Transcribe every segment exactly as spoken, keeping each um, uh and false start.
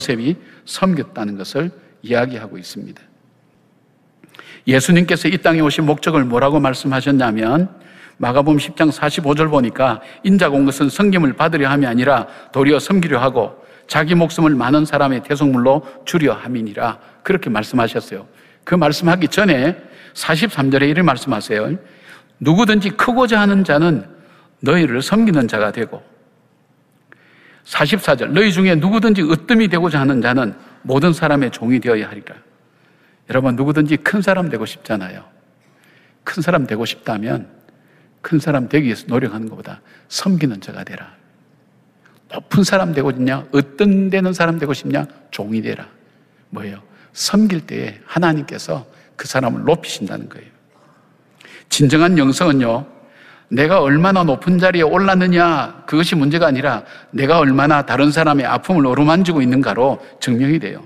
요셉이 섬겼다는 것을 이야기하고 있습니다. 예수님께서 이 땅에 오신 목적을 뭐라고 말씀하셨냐면 마가복음 십 장 사십오 절 보니까 인자가 온 것은 섬김을 받으려 함이 아니라 도리어 섬기려 하고 자기 목숨을 많은 사람의 대속물로 주려 함이니라, 그렇게 말씀하셨어요. 그 말씀하기 전에 사십삼 절에 이렇게 말씀하세요. 누구든지 크고자 하는 자는 너희를 섬기는 자가 되고, 사십사 절 너희 중에 누구든지 으뜸이 되고자 하는 자는 모든 사람의 종이 되어야 하리라. 여러분, 누구든지 큰 사람 되고 싶잖아요. 큰 사람 되고 싶다면 큰 사람 되기 위해서 노력하는 것보다 섬기는 자가 되라. 높은 사람 되고 싶냐? 어떤 되는 사람 되고 싶냐? 종이 되라. 뭐예요? 섬길 때에 하나님께서 그 사람을 높이신다는 거예요. 진정한 영성은요, 내가 얼마나 높은 자리에 올랐느냐, 그것이 문제가 아니라 내가 얼마나 다른 사람의 아픔을 어루만지고 있는가로 증명이 돼요.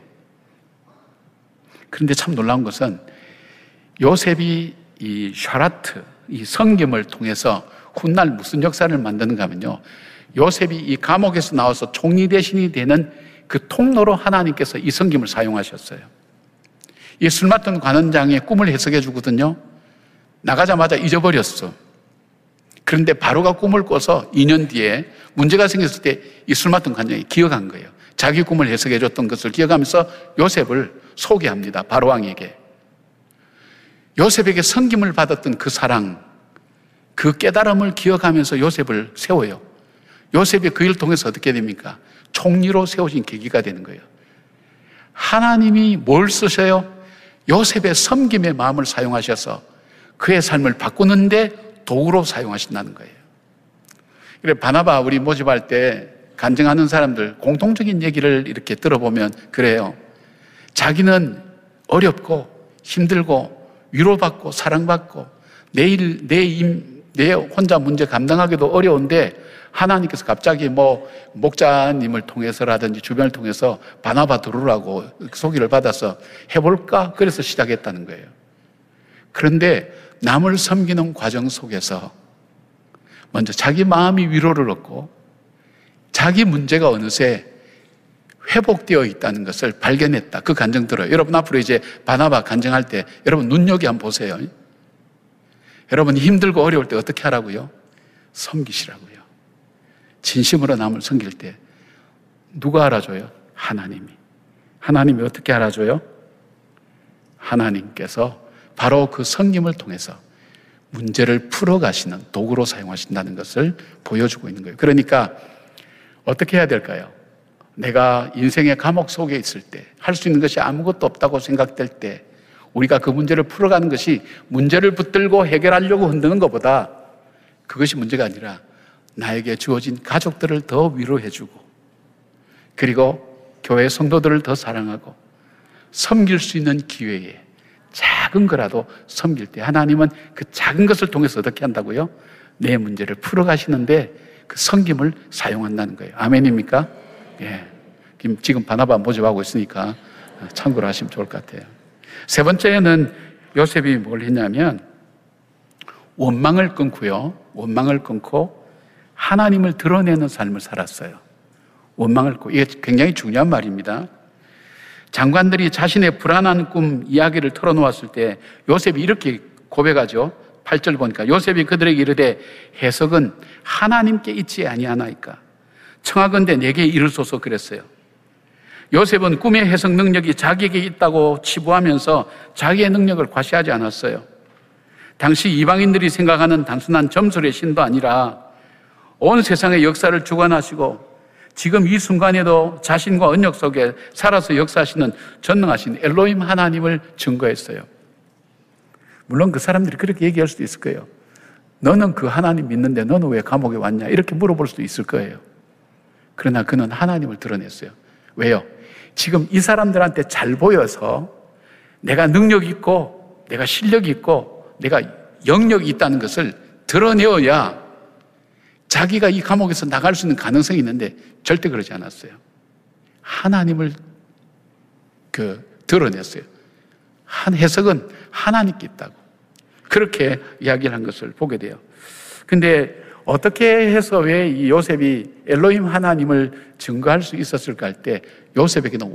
그런데 참 놀라운 것은 요셉이 이 샤라트, 이 섬김을 통해서 훗날 무슨 역사를 만드는가 하면요, 요셉이 이 감옥에서 나와서 총리 대신이 되는 그 통로로 하나님께서 이 섬김을 사용하셨어요. 이 술 맡은 관원장의 꿈을 해석해 주거든요. 나가자마자 잊어버렸어. 그런데 바로가 꿈을 꿔서 이 년 뒤에 문제가 생겼을 때 이 술 맡은 관원장이 기억한 거예요. 자기 꿈을 해석해 줬던 것을 기억하면서 요셉을 소개합니다. 바로왕에게. 요셉에게 섬김을 받았던 그 사랑, 그 깨달음을 기억하면서 요셉을 세워요. 요셉이 그 일을 통해서 어떻게 됩니까? 총리로 세우신 계기가 되는 거예요. 하나님이 뭘 쓰셔요? 요셉의 섬김의 마음을 사용하셔서 그의 삶을 바꾸는데 도구로 사용하신다는 거예요. 그래, 바나바 우리 모집할 때 간증하는 사람들 공통적인 얘기를 이렇게 들어보면 그래요. 자기는 어렵고 힘들고 위로받고 사랑받고 내일 내, 임, 내 혼자 문제 감당하기도 어려운데 하나님께서 갑자기 뭐 목자님을 통해서라든지 주변을 통해서 바나바 들어오라고 소개를 받아서 해볼까? 그래서 시작했다는 거예요. 그런데 남을 섬기는 과정 속에서 먼저 자기 마음이 위로를 얻고 자기 문제가 어느새 회복되어 있다는 것을 발견했다. 그 간증 들어요. 여러분 앞으로 이제 바나바 간증할 때 여러분 눈여겨 한번 보세요. 여러분 힘들고 어려울 때 어떻게 하라고요? 섬기시라고요. 진심으로 남을 섬길 때 누가 알아줘요? 하나님이. 하나님이 어떻게 알아줘요? 하나님께서 바로 그 섬김을 통해서 문제를 풀어가시는 도구로 사용하신다는 것을 보여주고 있는 거예요. 그러니까 어떻게 해야 될까요? 내가 인생의 감옥 속에 있을 때, 할 수 있는 것이 아무것도 없다고 생각될 때 우리가 그 문제를 풀어가는 것이 문제를 붙들고 해결하려고 흔드는 것보다 그것이 문제가 아니라 나에게 주어진 가족들을 더 위로해주고 그리고 교회 성도들을 더 사랑하고 섬길 수 있는 기회에 작은 거라도 섬길 때 하나님은 그 작은 것을 통해서 어떻게 한다고요? 내 문제를 풀어가시는데 그 섬김을 사용한다는 거예요. 아멘입니까? 예. 지금 바나바 모집하고 있으니까 참고로 하시면 좋을 것 같아요. 세 번째는 요셉이 뭘 했냐면 원망을 끊고요. 원망을 끊고 하나님을 드러내는 삶을 살았어요. 원망을 끊고. 이게 굉장히 중요한 말입니다. 장관들이 자신의 불안한 꿈 이야기를 털어놓았을 때 요셉이 이렇게 고백하죠. 팔 절 보니까 요셉이 그들에게 이르되 해석은 하나님께 있지 아니하나이까 청하건대 내게 이르소서 그랬어요. 요셉은 꿈의 해석 능력이 자기에게 있다고 치부하면서 자기의 능력을 과시하지 않았어요. 당시 이방인들이 생각하는 단순한 점술의 신도 아니라 온 세상의 역사를 주관하시고 지금 이 순간에도 자신과 언약 속에 살아서 역사하시는 전능하신 엘로힘 하나님을 증거했어요. 물론 그 사람들이 그렇게 얘기할 수도 있을 거예요. 너는 그 하나님 믿는데 너는 왜 감옥에 왔냐? 이렇게 물어볼 수도 있을 거예요. 그러나 그는 하나님을 드러냈어요. 왜요? 지금 이 사람들한테 잘 보여서 내가 능력 있고 내가 실력 있고 내가 영역이 있다는 것을 드러내어야 자기가 이 감옥에서 나갈 수 있는 가능성이 있는데 절대 그러지 않았어요. 하나님을 그 드러냈어요. 한 해석은 하나님께 있다고 그렇게 이야기를 한 것을 보게 돼요. 근데 어떻게 해서 왜 이 요셉이 엘로힘 하나님을 증거할 수 있었을까 할 때 요셉에게는